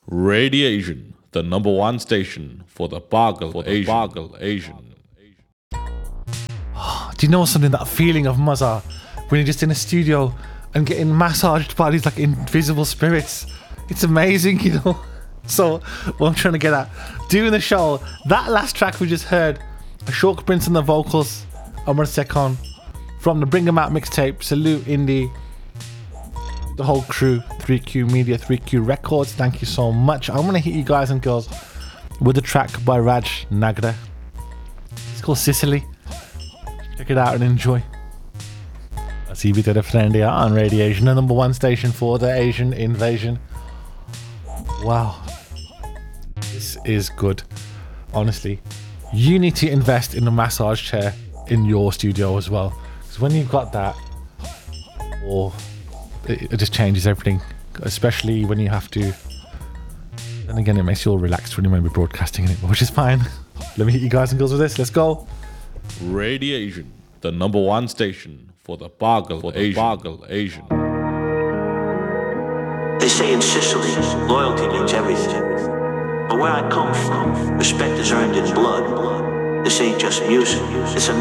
Radiation, the number one station for the Bargle Asian. Do you know something, that feeling of Mazza when you're just in a studio and getting massaged by these like invisible spirits? It's amazing, you know. So what I'm trying to get at, doing the show, that last track we just heard, Ashok Prince on the vocals, Amar Sekon from the Bring 'Em Out mixtape. Salute Indie, the whole crew, 3Q Media, 3Q Records, thank you so much. I'm gonna hit you guys and girls with a track by Raj Nagda. It's called Sicily. Check it out and enjoy. I see we did a friend here on Radiation, the number one station for the Asian invasion. Wow, this is good. Honestly, you need to invest in a massage chair in your studio as well, because when you've got that, it just changes everything, especially when you have to. And again, it makes you all relaxed when you're broadcasting in it, which is fine. Let me hit you guys and girls with this. Let's go. Radiation, the number one station for the Bargle Asian. They say in Sicily, loyalty means everything. But where I come from, respect is earned in blood. This ain't just music, it's a